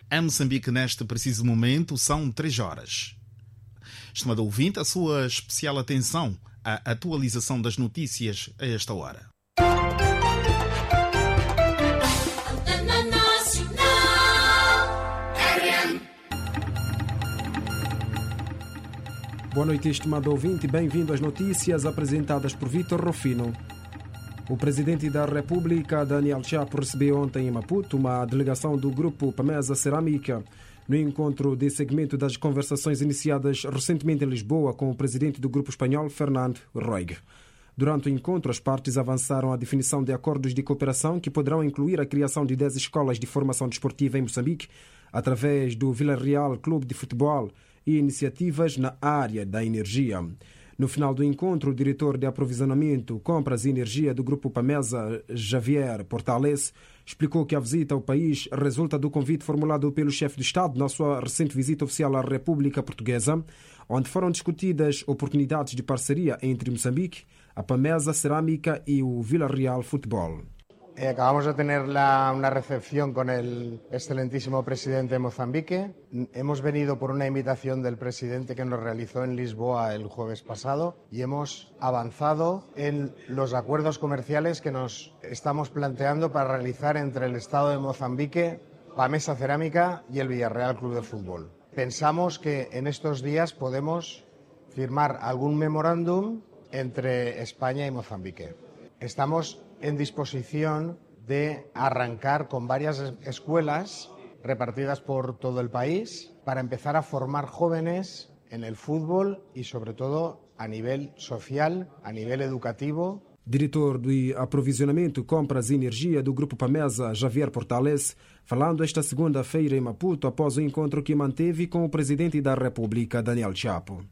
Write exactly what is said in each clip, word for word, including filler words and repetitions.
Em Moçambique, neste preciso momento, são três horas. Estimado ouvinte, a sua especial atenção à atualização das notícias a esta hora. Boa noite, estimado ouvinte. Bem-vindo às notícias apresentadas por Vítor Rufino. O presidente da República, Daniel Chapo, recebeu ontem em Maputo uma delegação do grupo Pamesa Cerâmica no encontro de segmento das conversações iniciadas recentemente em Lisboa com o presidente do grupo espanhol, Fernando Roig. Durante o encontro, as partes avançaram a definição de acordos de cooperação que poderão incluir a criação de dez escolas de formação desportiva em Moçambique através do Villarreal Clube de Futebol e iniciativas na área da energia. No final do encontro, o diretor de aprovisionamento, compras e energia do Grupo Pamesa, Javier Portales, explicou que a visita ao país resulta do convite formulado pelo chefe de Estado na sua recente visita oficial à República Portuguesa, onde foram discutidas oportunidades de parceria entre Moçambique, a Pamesa Cerâmica y o Villarreal Futebol. Eh, acabamos de tener la, una recepción con el excelentísimo presidente de Mozambique. Hemos venido por una invitación del presidente que nos realizó en Lisboa el jueves pasado y hemos avanzado en los acuerdos comerciales que nos estamos planteando para realizar entre el Estado de Mozambique, Pamesa Cerámica y el Villarreal Club de Fútbol. Pensamos que en estos días podemos firmar algún memorándum entre España y Mozambique. Estamos en disposición de arrancar con varias escuelas repartidas por todo el país para empezar a formar jóvenes en el fútbol y sobre todo a nivel social, a nivel educativo. Diretor de Aprovisionamento, Compras e Energia do Grupo Pamesa, Javier Portales, falando esta segunda-feira em Maputo após o encontro que manteve com o presidente da República, Daniel Chapo.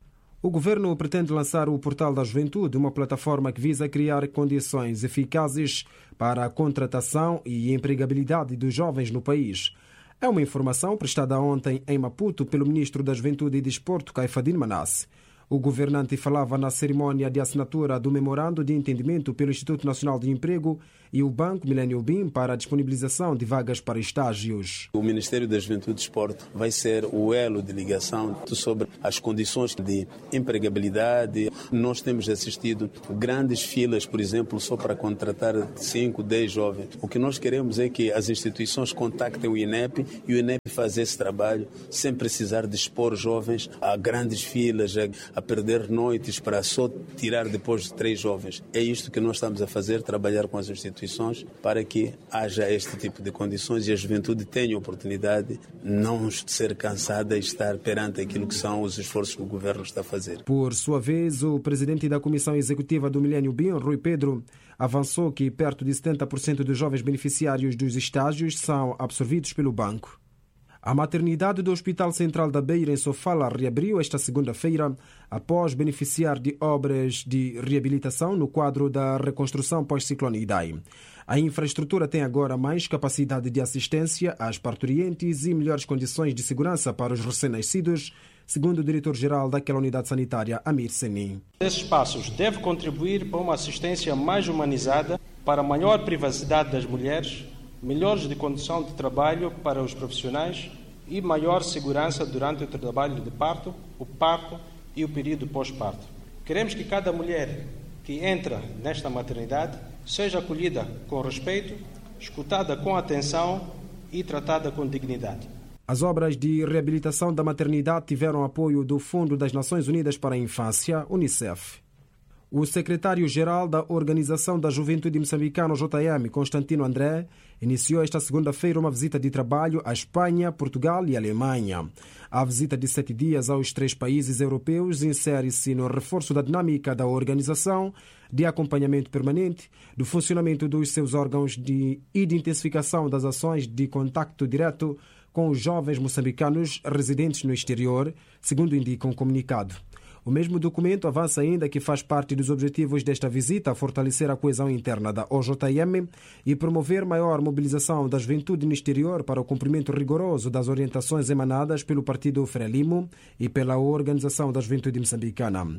O governo pretende lançar o Portal da Juventude, uma plataforma que visa criar condições eficazes para a contratação e empregabilidade dos jovens no país. É uma informação prestada ontem em Maputo pelo ministro da Juventude e Desporto, Caifadin Manasse. O governante falava na cerimónia de assinatura do memorando de entendimento pelo Instituto Nacional de Emprego e o Banco Millennium B I M para a disponibilização de vagas para estágios. O Ministério da Juventude e Desporto vai ser o elo de ligação sobre as condições de empregabilidade. Nós temos assistido grandes filas, por exemplo, só para contratar cinco, dez jovens. O que nós queremos é que as instituições contactem o I N E P e o I N E P faça esse trabalho sem precisar de expor jovens a grandes filas, a a perder noites para só tirar depois de três jovens. É isto que nós estamos a fazer, trabalhar com as instituições para que haja este tipo de condições e a juventude tenha a oportunidade de não ser cansada e estar perante aquilo que são os esforços que o governo está a fazer. Por sua vez, o presidente da Comissão Executiva do Millennium B I M, Rui Pedro, avançou que perto de setenta por cento dos jovens beneficiários dos estágios são absorvidos pelo banco. A maternidade do Hospital Central da Beira, em Sofala, reabriu esta segunda-feira após beneficiar de obras de reabilitação no quadro da reconstrução pós-ciclone Idai. A infraestrutura tem agora mais capacidade de assistência às parturientes e melhores condições de segurança para os recém-nascidos, segundo o diretor-geral daquela unidade sanitária, Amir Seni. Esses passos devem contribuir para uma assistência mais humanizada, para a maior privacidade das mulheres, melhores de condição de trabalho para os profissionais e maior segurança durante o trabalho de parto, o parto e o período pós-parto. Queremos que cada mulher que entra nesta maternidade seja acolhida com respeito, escutada com atenção e tratada com dignidade. As obras de reabilitação da maternidade tiveram apoio do Fundo das Nações Unidas para a Infância, Unicef. O secretário-geral da Organização da Juventude Moçambicana, J M, Constantino André, iniciou esta segunda-feira uma visita de trabalho à Espanha, Portugal e Alemanha. A visita de sete dias aos três países europeus insere-se no reforço da dinâmica da organização, de acompanhamento permanente, do funcionamento dos seus órgãos de, e de intensificação das ações de contacto direto com os jovens moçambicanos residentes no exterior, segundo indica um comunicado. O mesmo documento avança ainda que faz parte dos objetivos desta visita fortalecer a coesão interna da O J M e promover maior mobilização da juventude no exterior para o cumprimento rigoroso das orientações emanadas pelo Partido Frelimo e pela Organização da Juventude Moçambicana.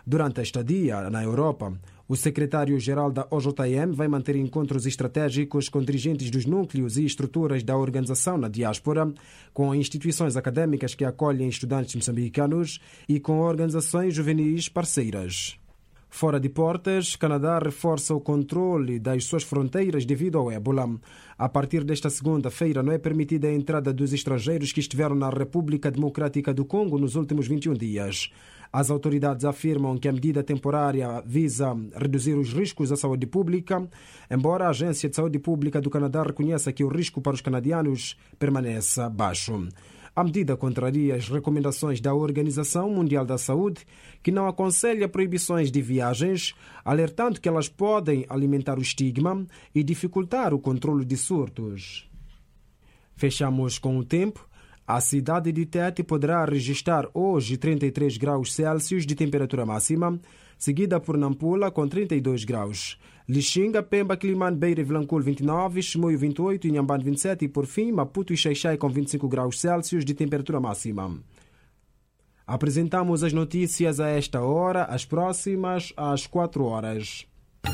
Durante a estadia na Europa, o secretário-geral da O J M vai manter encontros estratégicos com dirigentes dos núcleos e estruturas da organização na diáspora, com instituições acadêmicas que acolhem estudantes moçambicanos e com organizações juvenis parceiras. Fora de portas, Canadá reforça o controle das suas fronteiras devido ao ébola. A partir desta segunda-feira, não é permitida a entrada dos estrangeiros que estiveram na República Democrática do Congo nos últimos vinte e um dias. As autoridades afirmam que a medida temporária visa reduzir os riscos à saúde pública, embora a Agência de Saúde Pública do Canadá reconheça que o risco para os canadianos permaneça baixo. A medida contraria as recomendações da Organização Mundial da Saúde, que não aconselha proibições de viagens, alertando que elas podem alimentar o estigma e dificultar o controle de surtos. Fechamos com o tempo. A cidade de Tete poderá registrar hoje trinta e três graus Celsius de temperatura máxima, seguida por Nampula com trinta e dois graus. Lixinga, Pemba, Climane, Beira e Vilanculo vinte e nove, Chimoio vinte e oito, Inhambane vinte e sete e por fim Maputo e Xai-Xai com vinte e cinco graus Celsius de temperatura máxima. Apresentamos as notícias a esta hora, as próximas às quatro horas.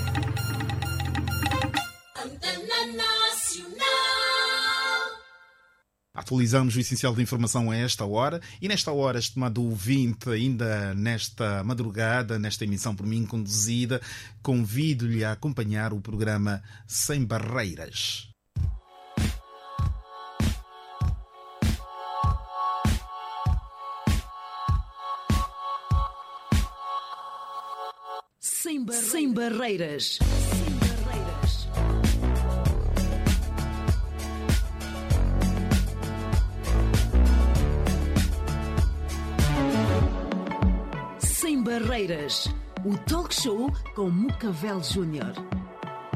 Atualizamos o essencial da informação a esta hora e nesta hora, estimado ouvinte, ainda nesta madrugada, nesta emissão por mim conduzida, convido-lhe a acompanhar o programa Sem Barreiras. Sem Barreiras. Sem Barreiras. Sem Barreiras, o talk show com Mucavel Júnior.